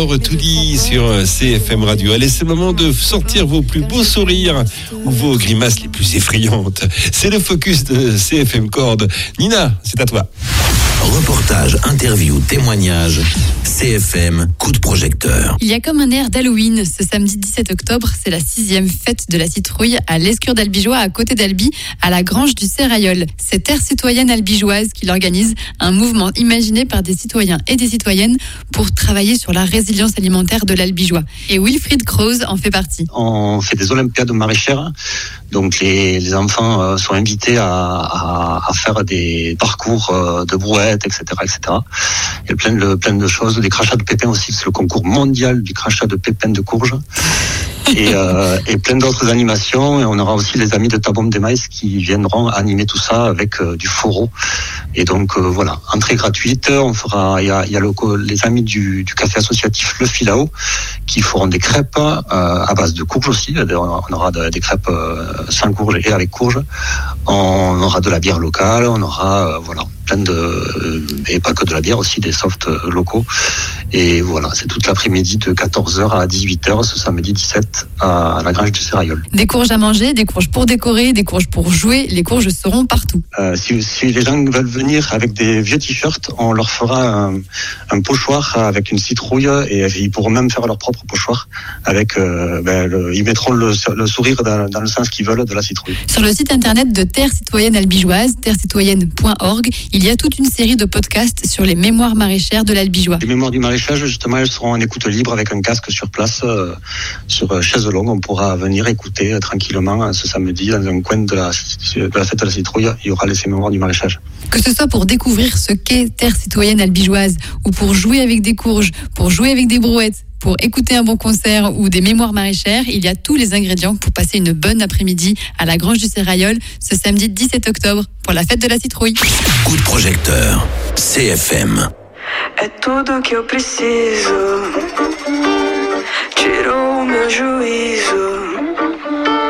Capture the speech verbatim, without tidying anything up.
Tout dit sur C F M Radio. Allez, c'est le moment de sortir vos plus beaux sourires ou vos grimaces les plus effrayantes. C'est le focus de C F M Cordes. Nina, c'est à toi. Reportage, interview, témoignage, C F M, coup de projecteur. Il y a comme un air d'Halloween. Ce samedi dix-sept octobre, c'est la sixième fête de la citrouille à l'Escure d'Albigeois, à côté d'Albi, à la Grange du Serrailleul. C'est Terre citoyenne albigeoise qui l'organise, un mouvement imaginé par des citoyens et des citoyennes pour travailler sur la résilience alimentaire de l'Albigeois. Et Wilfried Krause en fait partie. On fait des olympiades maraîchères, donc les, les enfants sont invités à, à, à faire des parcours de brouettes, et cetera, et cetera. Il y a plein de, plein de choses, des crachats de pépins aussi, c'est le concours mondial du crachat de pépins de courge. Et, euh, et plein d'autres animations. Et on aura aussi les amis de Tabom des Maïs qui viendront animer tout ça avec euh, du fourreau. Et donc euh, voilà, entrée gratuite. On fera, il y a, il y a le, les amis du, du café associatif Le Filao qui feront des crêpes euh, à base de courge aussi. On aura de, des crêpes euh, sans courge et avec courge. On aura de la bière locale. On aura euh, voilà plein de euh, et pas que de la bière, aussi des softs euh, locaux. Et voilà, c'est toute l'après-midi de quatorze heures à dix-huit heures ce samedi dix-sept à la Grange du Serrailleul. Des courges à manger, des courges pour décorer, des courges pour jouer, les courges seront partout. Euh, si, si les gens veulent venir avec des vieux t-shirts, on leur fera un, un pochoir avec une citrouille et ils pourront même faire leur propre pochoir avec, euh, ben, le, ils mettront le, le sourire dans, dans le sens qu'ils veulent de la citrouille. Sur le site internet de Terre citoyenne albigeoise, terre citoyenne point org, il y a toute une série de podcasts sur les mémoires maraîchères de l'Albigeois. Les mémoires du maraîchage, justement, elles seront en écoute libre avec un casque sur place, euh, sur euh, chaise longue. On pourra venir écouter euh, tranquillement euh, ce samedi dans un coin de la, de la fête de la citrouille. Il y aura les mémoires du maraîchage. Que ce soit pour découvrir ce qu'est Terre citoyenne albigeoise ou pour jouer avec des courges, pour jouer avec des brouettes, pour écouter un bon concert ou des mémoires maraîchères, il y a tous les ingrédients pour passer une bonne après-midi à la Grange du Serrailleul ce samedi dix-sept octobre pour la fête de la citrouille. Coup de projecteur, C F M. É tudo que eu preciso. Tirou o meu juízo.